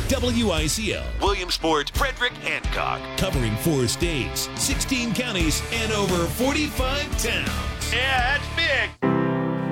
WICL, Williamsport, Frederick, Hancock. covering 4 states, 16 counties, and over 45 towns. Yeah, that's big.